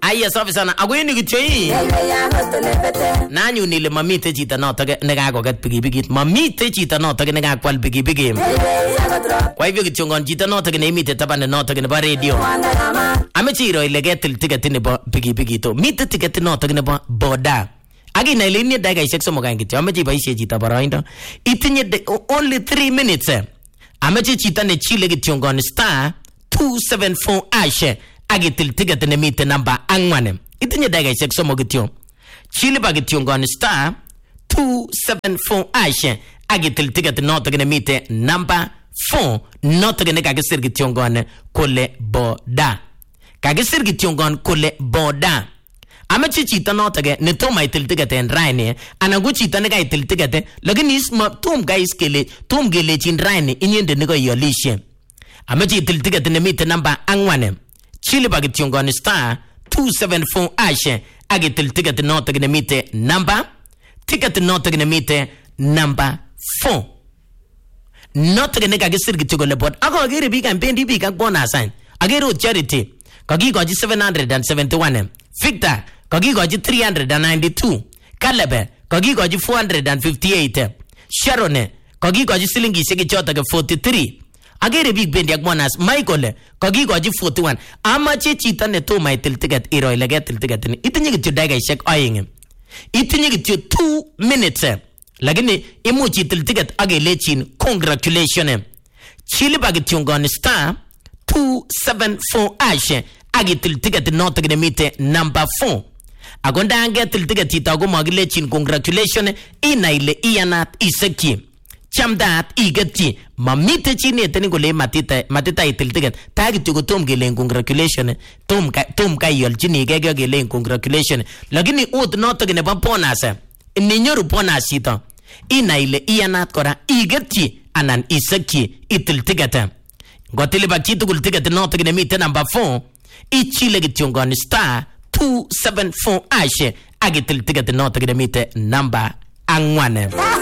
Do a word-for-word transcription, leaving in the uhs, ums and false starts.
Aya safi sana. Agweni kityo hii. Nanyu nile mamite chita notoke nekakoket pikipikit. Mamite chita notoke nekakwal pikipiki. Kwa hivyo kityo ngon chita notoke neimite tabane notoke nebo radio. Ameche iro ile ketil tiketi nebo pikipikito. Mite tiketi notoke nebo boda. Agina ile inye dakikaishek somok aeng kityo. Ameche iboisie chita boroindo. Itinye only three minutes. Ameche chita ne chile kityo ngon star two seven four ashe. Agitil ticket nemite namba angwane. Itinye dakikaishek somok kityo. Chile ba kityo ngon star two seven four ashe. Agitil ticket notoke nemite namba four. Notoke ne kakisir kityo ngon kole boda. Kakisir kityo ngon kole boda. Ameche chita notoke ne toma itil ticket en raini. Anagu chita ne ka itil ticket. Lakini isma tum guys kele tum gele chin raini inyende niko yolishe. Ameche itil ticket nemite namba angwane. Chile ba kityo ngon star two seven four ashe. Agitil ticket notoke nemite namba. Ticket notoke nemite namba four. Notoke ne kakisir kityo kole bod. Ako agere biik ang bendi biik ang bonus sign. Agere o charity. Kakikochi seven hundred seventy-one. Victor kakikochi three hundred ninety-two. Kalebe kakikochi four hundred fifty-eight. Sharon kakikochi silingishek chotok forty-three. Agere biik bendi ak bonus. Michael kakikochi forty-one. Amache chito ne toma itil ticket iro ile ketil ticket ni. Itinye kityo dakikaishek oeng. Itinye kityo two minutes. Lakini imuch itil ticket agelechin congratulations. Chile ba kityo ngon star two seven four ashe. Agitil ticket notok nemite number four. Agonda angetil ticket ito ako magilechin congratulations. Ina ile iyanat isekyi. Chamdat igetyi. Mamite chini eteni kole matita matita itil ticket. Ta kityo kotom gelen congratulations. Tom ka tom ka yolchini kege gelen congratulations. Lakini ut notok nebo bonus. Ninyoru bonus ito. Ina ile iyanat kora igetyi anan isekyi itil ticket. Ngotili ba chitugul ticket notok nemite number four. Ichile kityo ngon star two seven four ashe. Agitil ticket notok nemite number angwane.